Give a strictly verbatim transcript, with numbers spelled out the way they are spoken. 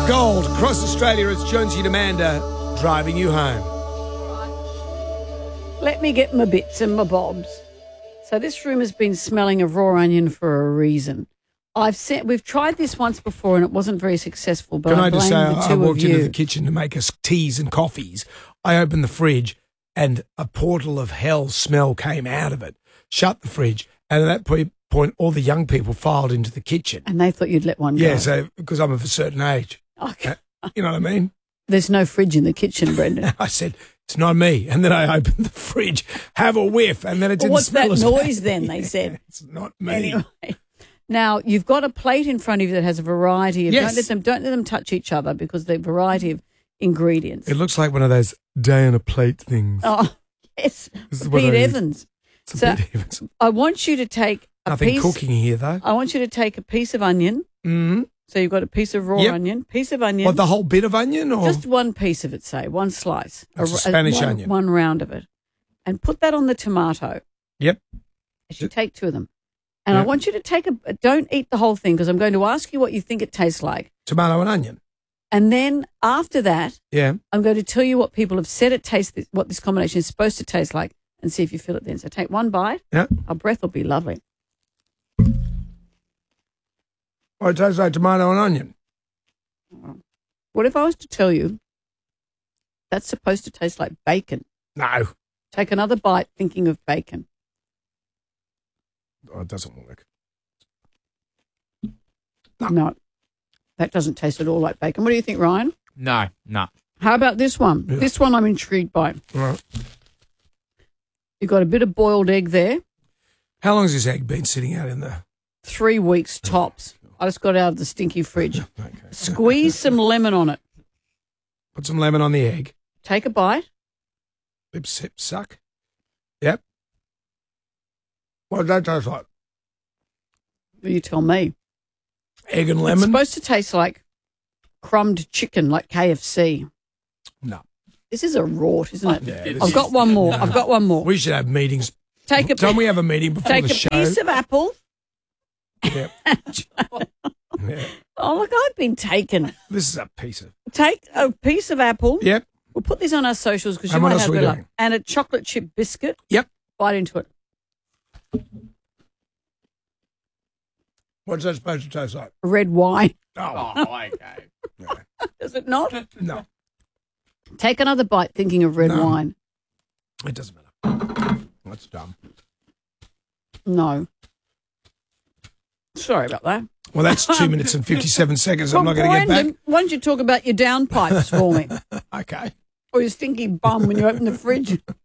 Gold. Across Australia, it's Jonesy and Amanda driving you home. Let me get my bits and my bobs. So this room has been smelling of raw onion for a reason. I've sent, we've tried this once before and it wasn't very successful, but Can I, I just say, blame the two I walked of you. into the kitchen to make us teas and coffees. I opened the fridge and a portal of hell smell came out of it. Shut the fridge. And at that point, point all the young people filed into the kitchen. And they thought you'd let one go. Yeah, so because I'm of a certain age. Okay. Uh, you know what I mean? There's no fridge in the kitchen, Brendan. I said, it's not me. And then I opened the fridge, have a whiff, and then it didn't Well, what's smell that as noise bad. then, they said? It's not me. Anyway. Now, you've got a plate in front of you that has a variety of... Yes. Don't let them, don't let them touch each other because the variety of ingredients. It looks like one of those day on a plate things. Oh, yes. This is what Pete I- Evans. It's a So, bit Evans. I want you to take a Nothing piece... cooking here, though. I want you to take a piece of onion. Mm-hmm. So you've got a piece of raw Yep. onion, piece of onion. What, the whole bit of onion? Or Just one piece of it, say, one slice. That's a r- Spanish one, onion. One round of it. And put that on the tomato. Yep. You should take two of them. And I Yep. want you to take a, don't eat the whole thing because I'm going to ask you what you think it tastes like. Tomato and onion. And then after that, Yeah. I'm going to tell you what people have said it tastes, what this combination is supposed to taste like and see if you feel it then. So take one bite. Yeah. Our breath will be lovely. Well, it tastes like tomato and onion. What if I was to tell you that's supposed to taste like bacon? No. Take another bite thinking of bacon. Oh, it doesn't work. No, that doesn't taste at all like bacon. What do you think, Ryan? No, no. How about this one? Yeah. This one I'm intrigued by. All right. You've got a bit of boiled egg there, How long has this egg been sitting out in the... three weeks tops. I just got it out of the stinky fridge. Okay. Squeeze some lemon on it. Put some lemon on the egg. Take a bite. Lip, sip, suck. Yep. What does that taste like? You tell me. Egg and It's lemon? supposed to taste like crumbed chicken, like K F C. No. This is a rort, isn't it? Yeah, this I've is- got one more. I've got one more. We should have meetings. Take a Don't we have a meeting before take the a show? piece of apple. Yep. Yeah. Oh, look, I've been taken. This is a piece of... Take a piece of apple. Yep. We'll put this on our socials because you And what might else have are we good luck. doing? And a chocolate chip biscuit. Yep. Bite into it. What's that supposed to taste like? Red wine. Oh, Oh, okay. no. Does it not? No, Take another bite thinking of red No. wine. it doesn't matter. That's dumb. No. Sorry about that. Well, that's two minutes and fifty-seven seconds. I'm Well, not going to get Brendan, why don't you talk about your downpipes for me? back. Okay. Or your stinky bum when you open the fridge?